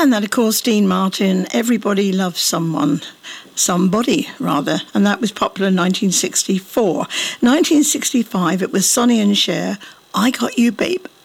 And then, of course, Dean Martin, Everybody Loves Someone. Somebody, rather. And that was popular in 1964. 1965, it was Sonny and Cher, I Got You, Babe.